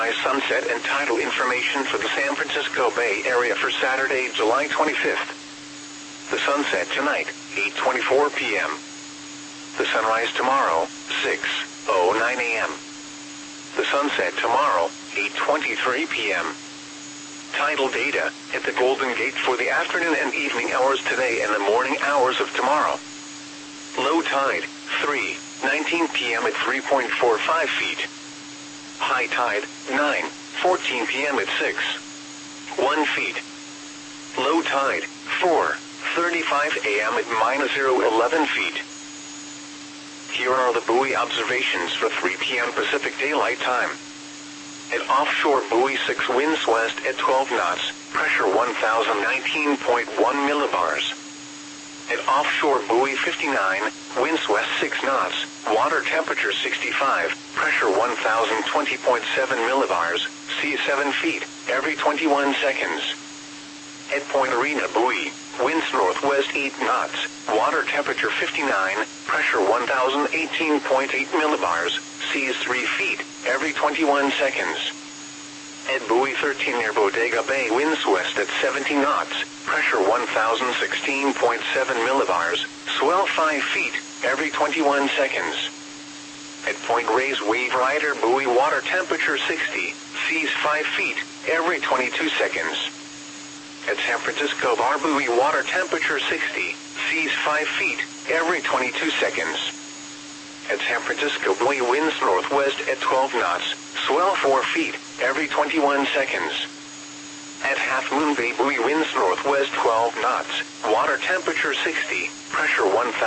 Sunset and tidal information for the San Francisco Bay Area for Saturday, July 25th. The sunset tonight, 8:24 p.m. The sunrise tomorrow, 6:09 a.m. The sunset tomorrow, 8:23 p.m. Tidal data at the Golden Gate for the afternoon and evening hours today and the morning hours of tomorrow. Low tide, 3:19 p.m. at 3.45 feet. High tide, 9:14 p.m. at 6.1 feet. Low tide, 4:35 a.m. at -0.11 feet. Here are the buoy observations for 3 p.m. Pacific Daylight Time. At offshore buoy 6, winds west at 12 knots, pressure 1019.1 millibars. At offshore buoy 59, winds west 6 knots, water temperature 65, pressure 1020.7 millibars, sea 7 feet, every 21 seconds. At Point Arena buoy, winds northwest 8 knots, water temperature 59, pressure 1018.8 millibars, seas 3 feet, every 21 seconds. At buoy 13 near Bodega Bay, winds west at 70 knots, pressure 1016.7 millibars, swell 5 feet, every 21 seconds. At Point Reyes Wave Rider buoy, water temperature 60, seas 5 feet, every 22 seconds. At San Francisco Bar buoy, water temperature 60, seas 5 feet, every 22 seconds. At San Francisco buoy, winds northwest at 12 knots, swell 4 feet, every 21 seconds. At Half Moon Bay buoy, winds northwest 12 knots, water temperature 60, pressure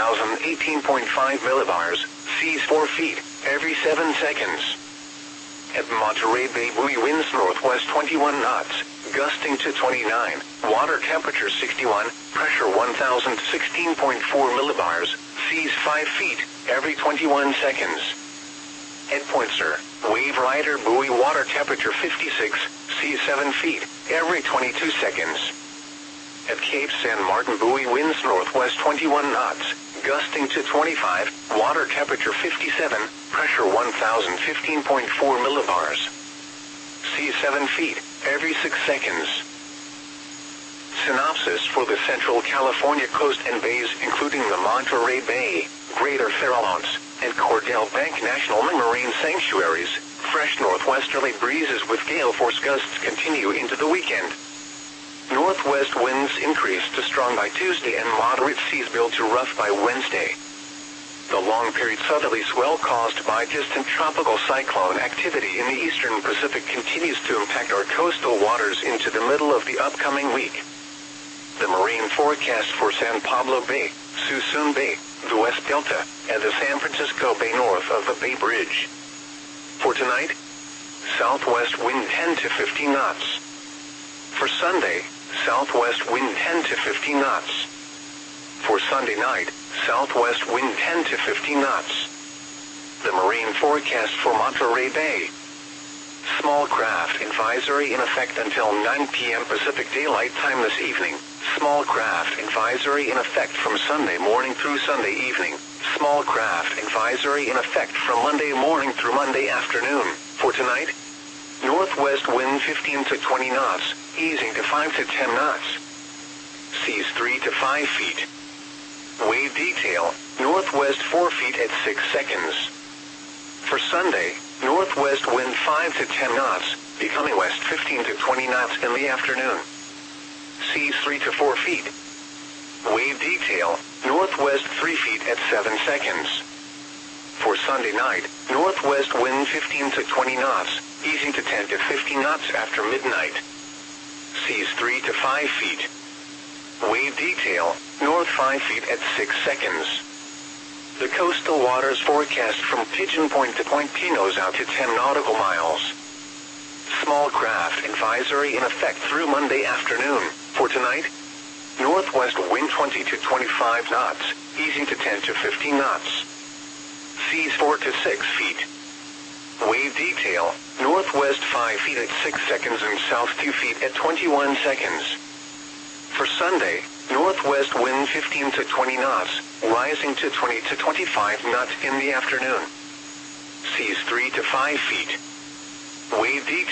1018.5 millibars, seas 4 feet, every 7 seconds. At Monterey Bay buoy, winds northwest 21 knots, gusting to 29, water temperature 61, pressure 1016.4 millibars, seas 5 feet, every 21 seconds. At Point Sur, Wave Rider buoy, water temperature 56, seas 7 feet, every 22 seconds. At Cape San Martin buoy, winds northwest 21 knots, gusting to 25, water temperature 57, pressure 1015.4 millibars. Seas 7 feet, every 6 seconds. Synopsis for the Central California coast and bays, including the Monterey Bay, Greater Farallones, and Cordell Bank National Marine Sanctuaries. Fresh northwesterly breezes with gale force gusts continue into the weekend. Northwest winds increase to strong by Tuesday and moderate seas build to rough by Wednesday. The long-period southerly swell caused by distant tropical cyclone activity in the eastern Pacific continues to impact our coastal waters into the middle of the upcoming week. The marine forecast for San Pablo Bay, Suisun Bay, the West Delta, and the San Francisco Bay north of the Bay Bridge. For tonight, southwest wind 10 to 15 knots. For Sunday, southwest wind 10 to 15 knots. For Sunday night, southwest wind 10 to 15 knots. The marine forecast for Monterey Bay. Small craft advisory in effect until 9 p.m. Pacific Daylight Time this evening. Small craft advisory in effect from Sunday morning through Sunday evening. Small craft advisory in effect from Monday morning through Monday afternoon. For tonight, northwest wind 15 to 20 knots, easing to 5 to 10 knots. Seas 3 to 5 feet. Wave detail, northwest 4 feet at 6 seconds. For Sunday, northwest wind 5 to 10 knots, becoming west 15 to 20 knots in the afternoon. Seas 3 to 4 feet. Wave detail, northwest 3 feet at 7 seconds. For Sunday night, northwest wind 15 to 20 knots, easing to 10 to 15 knots after midnight. Seas 3 to 5 feet. Wave detail, north 5 feet at 6 seconds. The coastal waters forecast from Pigeon Point to Point Pinos out to 10 nautical miles. Small craft advisory in effect through Monday afternoon. For tonight, northwest wind 20 to 25 knots, easing to 10 to 15 knots. Seas 4 to 6 feet. Wave detail, northwest 5 feet at 6 seconds and south 2 feet at 21 seconds. For Sunday, northwest wind 15 to 20 knots, rising to 20 to 25 knots in the afternoon. Seas 3 to 5 feet. Wave detail.